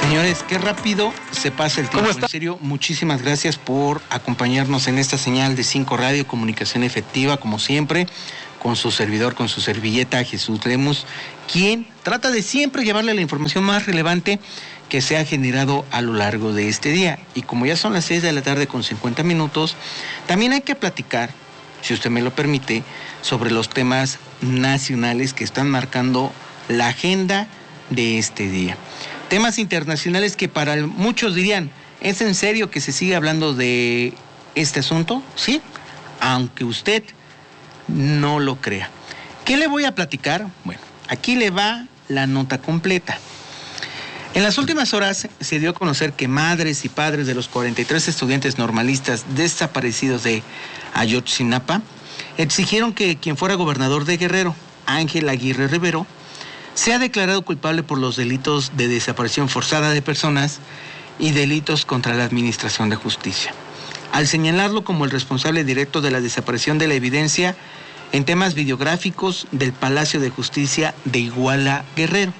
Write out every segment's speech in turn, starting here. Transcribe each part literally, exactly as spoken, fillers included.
Señores, qué rápido se pasa el tiempo. En serio, muchísimas gracias por acompañarnos en esta señal de cinco Radio, comunicación efectiva, como siempre, con su servidor, con su servilleta, Jesús Lemus, quien trata de siempre llevarle la información más relevante que se ha generado a lo largo de este día. Y como ya son las seis de la tarde con cincuenta minutos, también hay que platicar, si usted me lo permite, sobre los temas nacionales que están marcando la agenda de este día. Temas internacionales que para muchos dirían, ¿es en serio que se sigue hablando de este asunto? Sí, aunque usted no lo crea. ¿Qué le voy a platicar? Bueno, aquí le va la nota completa. En las últimas horas se dio a conocer que madres y padres de los cuarenta y tres estudiantes normalistas desaparecidos de Ayotzinapa exigieron que quien fuera gobernador de Guerrero, Ángel Aguirre Rivero, sea declarado culpable por los delitos de desaparición forzada de personas y delitos contra la administración de justicia, al señalarlo como el responsable directo de la desaparición de la evidencia en temas videográficos del Palacio de Justicia de Iguala Guerrero.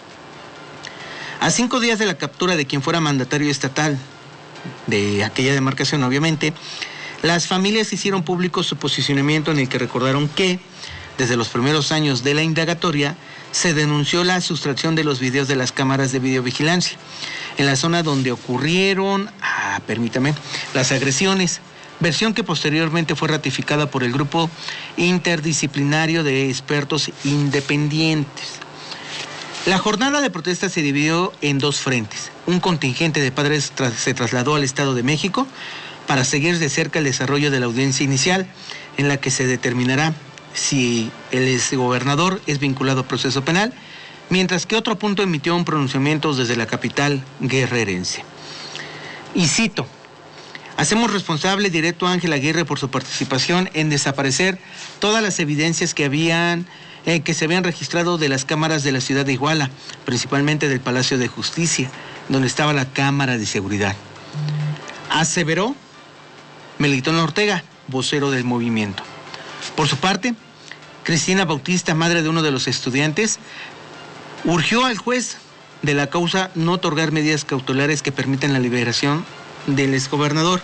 A cinco días de la captura de quien fuera mandatario estatal de aquella demarcación, obviamente, las familias hicieron público su posicionamiento en el que recordaron que, desde los primeros años de la indagatoria, se denunció la sustracción de los videos de las cámaras de videovigilancia en la zona donde ocurrieron, ah, permítame, las agresiones, versión que posteriormente fue ratificada por el grupo interdisciplinario de expertos independientes. La jornada de protesta se dividió en dos frentes. Un contingente de padres tras, se trasladó al Estado de México para seguir de cerca el desarrollo de la audiencia inicial, en la que se determinará si el exgobernador es vinculado a proceso penal, mientras que otro punto emitió un pronunciamiento desde la capital guerrerense. Y cito: hacemos responsable directo a Ángel Aguirre por su participación en desaparecer todas las evidencias que habían eh, que se habían registrado de las cámaras de la ciudad de Iguala, principalmente del Palacio de Justicia, donde estaba la cámara de seguridad, aseveró Melitón Ortega, vocero del movimiento. Por su parte, Cristina Bautista, madre de uno de los estudiantes, urgió al juez de la causa no otorgar medidas cautelares que permitan la liberación del exgobernador.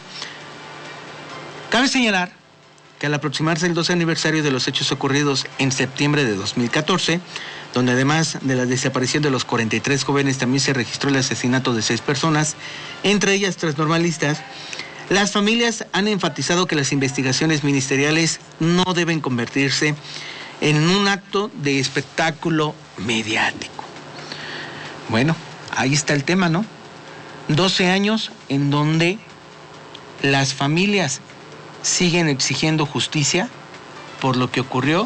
Cabe señalar que al aproximarse el doce aniversario de los hechos ocurridos en septiembre de dos mil catorce, donde además de la desaparición de los cuarenta y tres jóvenes también se registró el asesinato de seis personas, entre ellas tres normalistas, las familias han enfatizado que las investigaciones ministeriales no deben convertirse en un acto de espectáculo mediático. Bueno, ahí está el tema, ¿no? doce años en donde las familias siguen exigiendo justicia por lo que ocurrió,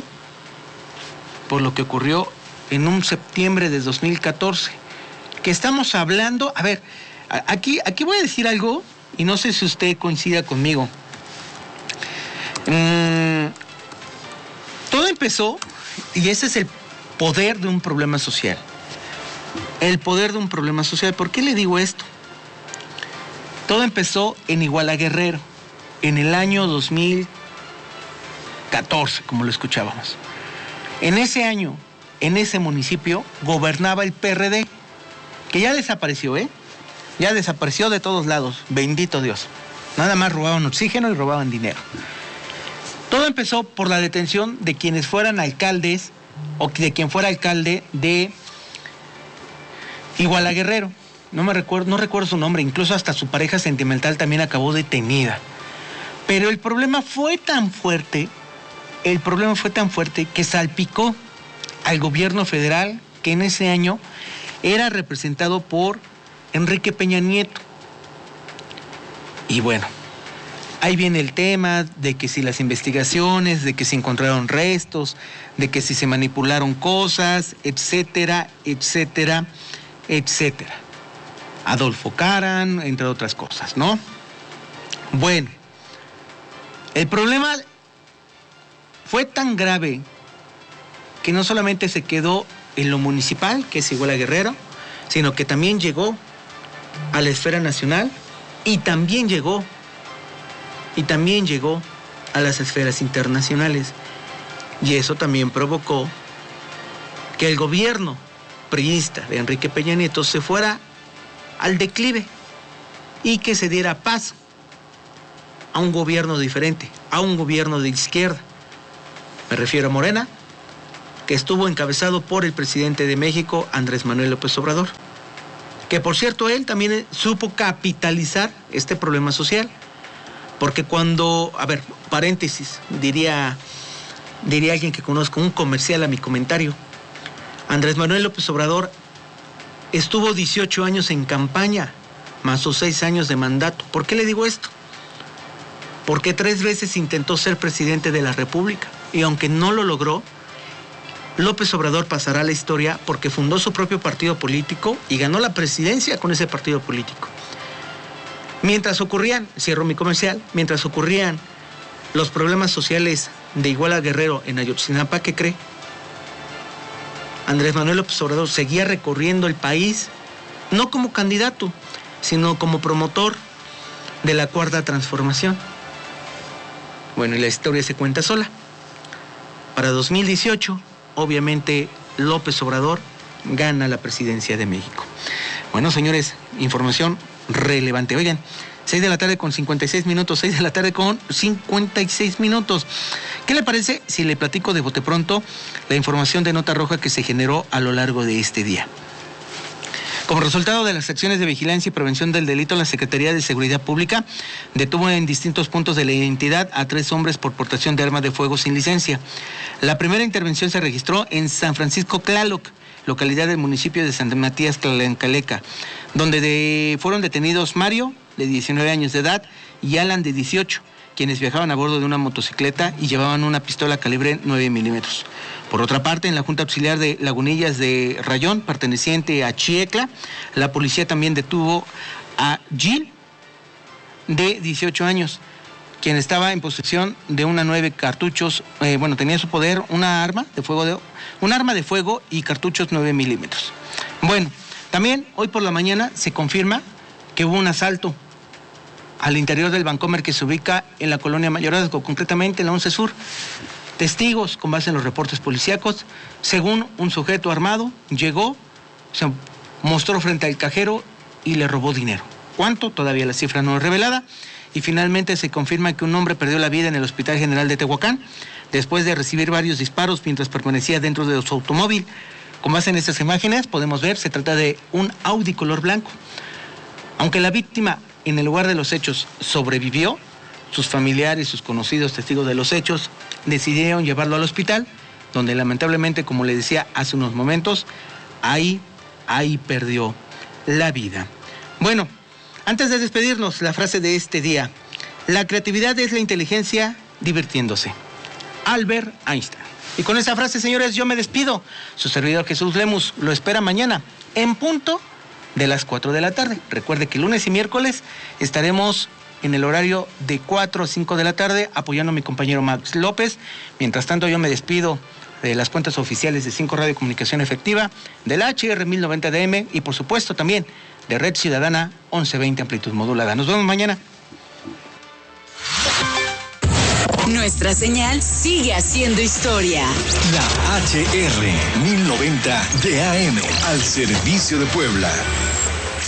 por lo que ocurrió en un septiembre de dos mil catorce. Que estamos hablando, a ver, aquí, aquí voy a decir algo y no sé si usted coincida conmigo. Mm, todo empezó, y ese es el poder de un problema social. El poder de un problema social. ¿Por qué le digo esto? Todo empezó en Iguala Guerrero, en el año dos mil catorce, como lo escuchábamos. En ese año, en ese municipio, gobernaba el P R D, que ya desapareció, ¿eh? Ya desapareció de todos lados, bendito Dios. Nada más robaban oxígeno y robaban dinero. Todo empezó por la detención de quienes fueran alcaldes, o de quien fuera alcalde de Iguala Guerrero. No me recuerdo, no recuerdo su nombre, incluso hasta su pareja sentimental también acabó detenida. Pero el problema fue tan fuerte, el problema fue tan fuerte que salpicó al gobierno federal, que en ese año era representado por Enrique Peña Nieto. Y bueno, ahí viene el tema de que si las investigaciones, de que se encontraron restos, de que si se manipularon cosas, etcétera, etcétera, etcétera. Adolfo Caran, entre otras cosas, ¿no? Bueno, el problema fue tan grave que no solamente se quedó en lo municipal, que es Iguala Guerrero, sino que también llegó a la esfera nacional y también llegó, y también llegó a las esferas internacionales. Y eso también provocó que el gobierno priista de Enrique Peña Nieto se fuera al declive y que se diera paso a un gobierno diferente, a un gobierno de izquierda. Me refiero a Morena, que estuvo encabezado por el presidente de México, Andrés Manuel López Obrador, que por cierto él también supo capitalizar este problema social, porque cuando, a ver, paréntesis, diría, diría alguien que conozco, un comercial a mi comentario, Andrés Manuel López Obrador estuvo dieciocho años en campaña, más sus seis años de mandato. ¿Por qué le digo esto? Porque tres veces intentó ser presidente de la República, y aunque no lo logró, López Obrador pasará a la historia porque fundó su propio partido político y ganó la presidencia con ese partido político. Mientras ocurrían, cierro mi comercial, mientras ocurrían los problemas sociales de Iguala Guerrero en Ayotzinapa, ¿qué cree? Andrés Manuel López Obrador seguía recorriendo el país, no como candidato, sino como promotor de la Cuarta Transformación. Bueno, y la historia se cuenta sola. Para dos mil dieciocho, obviamente, López Obrador gana la presidencia de México. Bueno, señores, información relevante. Oigan, seis de la tarde con cincuenta y seis minutos, seis de la tarde con cincuenta y seis minutos. ¿Qué le parece si le platico de bote pronto la información de nota roja que se generó a lo largo de este día? Como resultado de las acciones de vigilancia y prevención del delito, la Secretaría de Seguridad Pública detuvo en distintos puntos de la entidad a tres hombres por portación de armas de fuego sin licencia. La primera intervención se registró en San Francisco Tlaloc, localidad del municipio de San Matías Tlancaleca, donde de, fueron detenidos Mario, de diecinueve años de edad, y Alan, de dieciocho, quienes viajaban a bordo de una motocicleta y llevaban una pistola calibre nueve milímetros. Por otra parte, en la Junta Auxiliar de Lagunillas de Rayón, perteneciente a Chiecla, la policía también detuvo a Gil, de dieciocho años, quien estaba en posesión de una nueve cartuchos, eh, bueno, tenía en su poder una arma de fuego, de, un arma de fuego y cartuchos nueve milímetros. Bueno, también hoy por la mañana se confirma que hubo un asalto al interior del Bancomer que se ubica en la colonia Mayorazgo, concretamente en la once Sur. Testigos, con base en los reportes policíacos, según un sujeto armado, llegó, se mostró frente al cajero y le robó dinero. ¿Cuánto? Todavía la cifra no es revelada. Y finalmente se confirma que un hombre perdió la vida en el Hospital General de Tehuacán después de recibir varios disparos mientras permanecía dentro de su automóvil. Con base en estas imágenes podemos ver, se trata de un Audi color blanco. Aunque la víctima en el lugar de los hechos sobrevivió, sus familiares, sus conocidos testigos de los hechos decidieron llevarlo al hospital, donde lamentablemente, como le decía hace unos momentos, ahí, ahí perdió la vida. Bueno, antes de despedirnos, la frase de este día: la creatividad es la inteligencia divirtiéndose. Albert Einstein. Y con esta frase, señores, yo me despido. Su servidor Jesús Lemus lo espera mañana en punto de las cuatro de la tarde. Recuerde que lunes y miércoles estaremos en el horario de cuatro a cinco de la tarde apoyando a mi compañero Max López. Mientras tanto, yo me despido de las cuentas oficiales de cinco Radio Comunicación Efectiva, de la H R mil noventa D M y por supuesto también de Red Ciudadana once veinte amplitud modulada. Nos vemos mañana. Nuestra señal sigue haciendo historia. La H R mil noventa D A M al servicio de Puebla.